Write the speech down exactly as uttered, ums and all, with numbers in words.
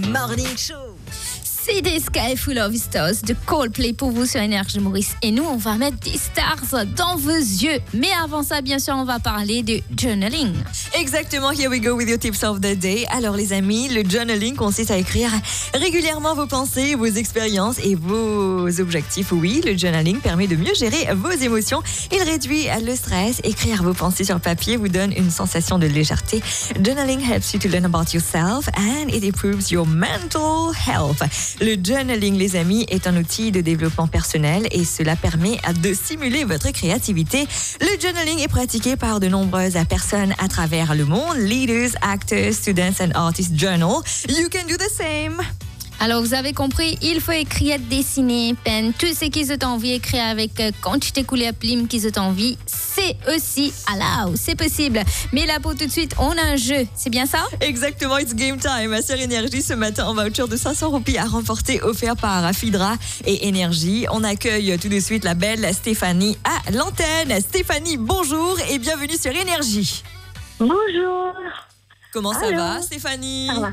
Morning Show. C'est des Sky Full of Stars de Coldplay pour vous sur Énergie Maurice. Et nous, on va mettre des stars dans vos yeux. Mais avant ça, bien sûr, on va parler de journaling. Exactement, here we go with your tips of the day. Alors les amis, le journaling consiste à écrire régulièrement vos pensées, vos expériences et vos objectifs. Oui, le journaling permet de mieux gérer vos émotions. Il réduit le stress. Écrire vos pensées sur papier vous donne une sensation de légèreté. Journaling helps you to learn about yourself and it improves your mental health. Le journaling, les amis, est un outil de développement personnel et cela permet de stimuler votre créativité. Le journaling est pratiqué par de nombreuses personnes à travers le monde. Leaders, actors, students and artists journal. You can do the same. Alors, vous avez compris, il faut écrire, dessiner, peindre, tout ce qui se envie, écrire avec euh, quantité couleur plume qui se envie, c'est aussi allowed, c'est possible. Mais là, pour tout de suite, on a un jeu, c'est bien ça? Exactement, it's game time. Sur Énergie, ce matin, un voucher de cinq cents roupies à remporter offert par Fidra et Énergie. On accueille tout de suite la belle Stéphanie à l'antenne. Stéphanie, bonjour et bienvenue sur Énergie. Bonjour. Comment ça Allô. va, Stéphanie? Ça va.